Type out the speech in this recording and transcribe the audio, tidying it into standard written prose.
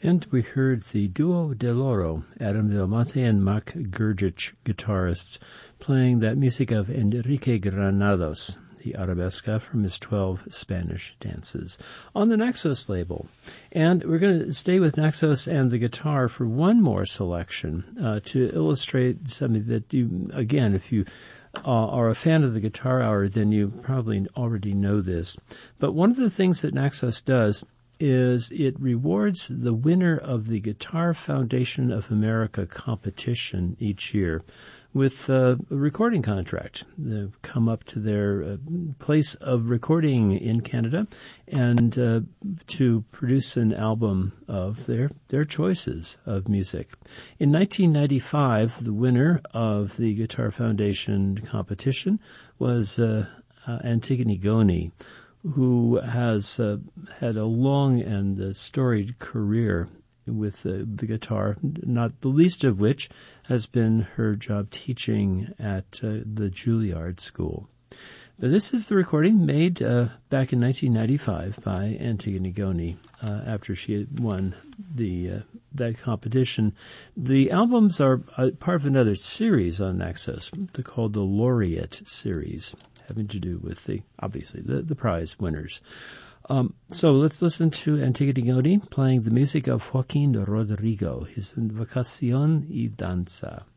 And we heard the Duo del Oro, Adam Del Monte and Mac Gurgic guitarists, playing that music of Enrique Granados, the arabesca from his 12 Spanish dances, on the Naxos label. And we're going to stay with Naxos and the guitar for one more selection to illustrate something that you, again, if you are a fan of the Guitar Hour, then you probably already know this. But one of the things that Naxos does is it rewards the winner of the Guitar Foundation of America competition each year with a recording contract. They come up to their place of recording in Canada and to produce an album of their choices of music. In 1995, the winner of the Guitar Foundation competition was Antigone Goni, who has had a long and storied career with the guitar, not the least of which has been her job teaching at the Juilliard School. But this is the recording made back in 1995 by Antigone Goni after she had won that competition. The albums are part of another series on Naxos. They're called the Laureate series, having to do with the prize winners. So let's listen to Antigone Goni playing the music of Joaquin Rodrigo, his Vacación y Danza.